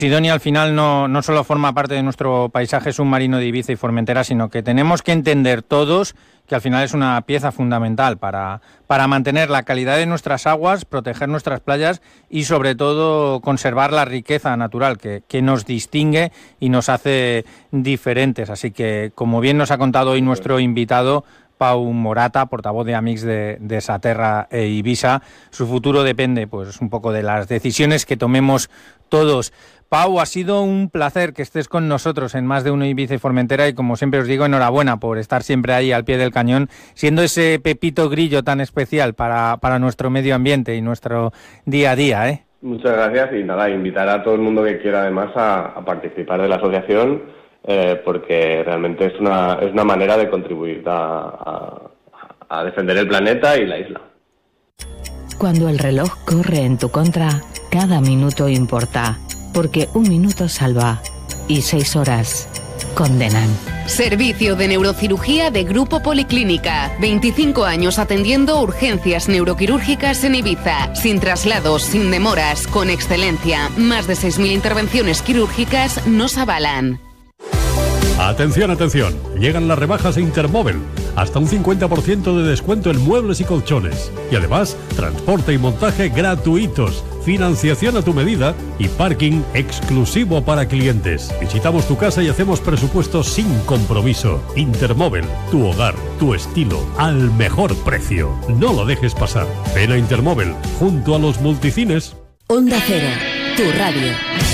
Sidonia al final no solo forma parte de nuestro paisaje submarino de Ibiza y Formentera, sino que tenemos que entender todos que al final es una pieza fundamental para mantener la calidad de nuestras aguas, proteger nuestras playas y sobre todo conservar la riqueza natural que nos distingue y nos hace diferentes. Así que, como bien nos ha contado hoy nuestro invitado, Pau Morata, portavoz de Amics de Saterra e Ibiza, su futuro depende pues un poco de las decisiones que tomemos todos. Pau, ha sido un placer que estés con nosotros en Más de Uno Ibiza y Formentera y, como siempre os digo, enhorabuena por estar siempre ahí al pie del cañón, siendo ese pepito grillo tan especial para nuestro medio ambiente y nuestro día a día, ¿eh? Muchas gracias y nada, invitar a todo el mundo que quiera además a participar de la asociación, porque realmente es una manera de contribuir a defender el planeta y la isla. Cuando el reloj corre en tu contra, cada minuto importa. Porque 1 minuto salva y 6 horas condenan. Servicio de neurocirugía de Grupo Policlínica. 25 años atendiendo urgencias neuroquirúrgicas en Ibiza. Sin traslados, sin demoras, con excelencia. Más de 6.000 intervenciones quirúrgicas nos avalan. Atención, atención. Llegan las rebajas de Intermóvil. Hasta un 50% de descuento en muebles y colchones. Y además, transporte y montaje gratuitos. Financiación a tu medida y parking exclusivo para clientes. Visitamos tu casa y hacemos presupuestos sin compromiso. Intermóvil, tu hogar, tu estilo, al mejor precio. No lo dejes pasar. Ven a Intermóvil, junto a los multicines. Onda Cero, tu radio.